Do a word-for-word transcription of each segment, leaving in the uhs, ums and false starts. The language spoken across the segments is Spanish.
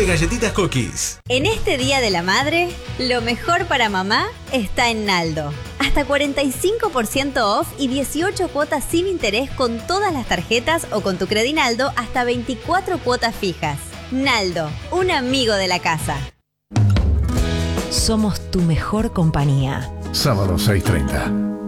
de galletitas Cookies. En este Día de la Madre, lo mejor para mamá está en Naldo. Hasta cuarenta y cinco por ciento off y dieciocho cuotas sin interés con todas las tarjetas o con tu Credinaldo hasta veinticuatro cuotas fijas. Naldo, un amigo de la casa. Somos tu mejor compañía. Sábado seis treinta.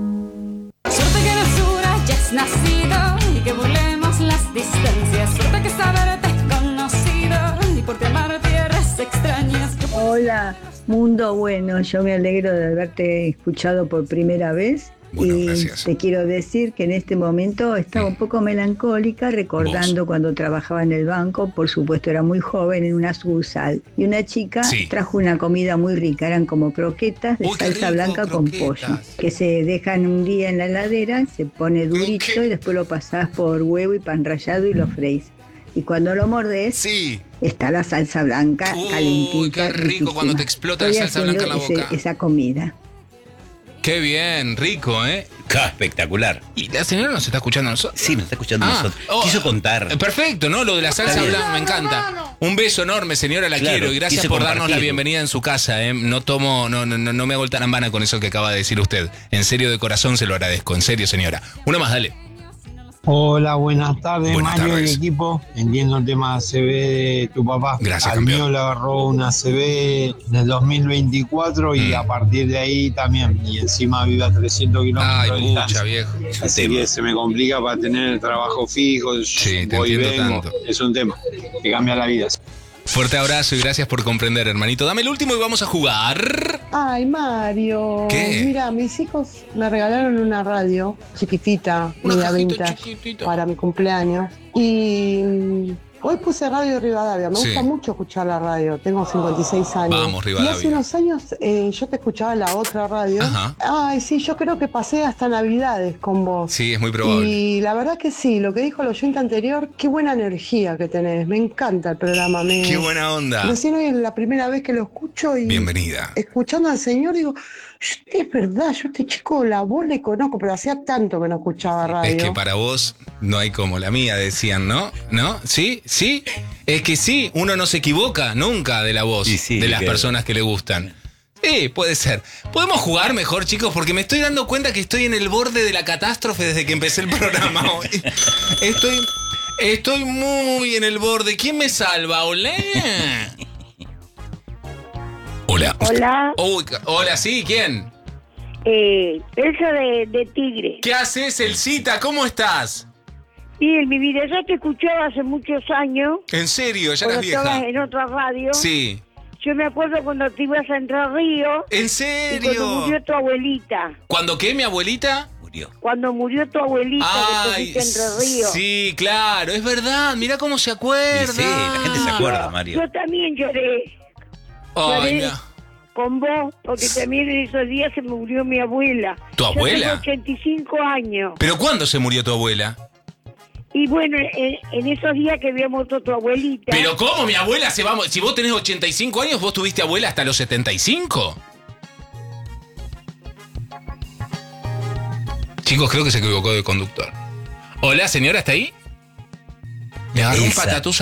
Suerte que la altura ya es nacido y que burlemos las distancias. Suerte que saberte es conocido y porque amar tierras extrañas. Hola, mundo bueno, yo me alegro de haberte escuchado por primera vez. Bueno, y gracias. te quiero decir que en este momento estaba un poco melancólica recordando ¿Vos? cuando trabajaba en el banco, por supuesto era muy joven, en una sucursal. Y una chica Sí. trajo una comida muy rica, eran como croquetas de Uy, qué salsa rico, blanca con croquetas. pollo, que se dejan un día en la heladera, se pone durito ¿Qué? y después lo pasás por huevo y pan rallado y lo freís. Y cuando lo mordés, Sí. está la salsa blanca Uy, calentita, qué rico cuando te riquísima. explota la Estoy salsa blanca en la haciendo boca. ese- esa comida. Qué bien, rico, ¿eh? ¡Qué espectacular! ¿Y la señora nos está escuchando a nosotros? Sí, nos está escuchando Ah, nosotros. oh, Quiso contar. eh, Perfecto, ¿no? Lo de la salsa Está bien. blanca me encanta. Un beso enorme, señora, la Claro, quiero. Y gracias quise por darnos la compartirlo. bienvenida en su casa, ¿eh? No tomo, no, no, no, no me hago el tarambana con eso que acaba de decir usted. En serio, de corazón se lo agradezco. En serio, señora. Una más, dale. Hola, buenas tardes, Buenas Mario tardes. y equipo. Entiendo el tema C B de tu papá. Gracias, Al campeón. mío le agarró una C B en el dos mil veinticuatro y Mm. a partir de ahí también. Y encima vive a trescientos kilómetros Ay, de mucha, distancia. viejo. Así tema. que se me complica para tener el trabajo fijo. Sí, te voy y entiendo vengo. tanto. Es un tema que cambia la vida. Fuerte abrazo y gracias por comprender, hermanito. Dame el último y vamos a jugar. Ay, Mario. ¿Qué? Mira, mis hijos me regalaron una radio chiquitita, Una media cajita vintage, chiquitita. para mi cumpleaños. Y mm, hoy puse Radio Rivadavia. Me Sí. gusta mucho escuchar la radio. Tengo cincuenta y seis años. Vamos, Y hace Rivadavia. unos años eh, yo te escuchaba en la otra radio. Ajá. Ay, sí, yo creo que pasé hasta Navidades con vos. Sí, es muy probable. Y la verdad que sí, lo que dijo el oyente anterior, qué buena energía que tenés. Me encanta el programa. Me... Qué buena onda. Recién hoy es la primera vez que lo escucho y Bienvenida. escuchando al señor digo, "Yo- es verdad, yo a este chico la voz le conozco, pero hacía tanto que no escuchaba radio. Es que para vos no hay como la mía, decían, ¿no? ¿No? ¿Sí? ¿Sí? Es que sí, uno no se equivoca nunca de la voz Y sí, de las que- personas que le gustan. Sí, puede ser. ¿Podemos jugar mejor, chicos? Porque me estoy dando cuenta que estoy en el borde de la catástrofe desde que empecé el programa hoy. Estoy, estoy muy en el borde. ¿Quién me salva? Hola. Hola. Hola, Uy, ca- hola, sí, ¿quién? eh, Elsa de, de Tigre. ¿Qué haces, Elcita? ¿Cómo estás? Bien, mi vida, yo te escuchaba hace muchos años, En serio, ya cuando eras estabas vieja. en otra radio. Sí. Yo me acuerdo cuando te ibas a Entre Ríos ¿En y cuando serio? murió tu abuelita. ¿Cuándo qué, mi abuelita? Murió. Cuando murió tu abuelita que te fuiste a Entre Ríos. sí, claro, es verdad. Mira cómo se Y acuerda. sí, la gente se acuerda, Mario. Yo también lloré Ay, Lloré. mira. con vos, porque también en esos días se murió mi abuela. ¿Tu abuela? Yo tengo ochenta y cinco años. ¿Pero cuándo se murió tu abuela? Y bueno, en, en esos días que había muerto tu abuelita. ¿Pero cómo? Mi abuela se va... a mo- Si vos tenés ochenta y cinco años, ¿vos tuviste abuela hasta los setenta y cinco? Chicos, creo que se equivocó de conductor. Hola, señora, ¿está ahí? Le agarró un Elsa. patatús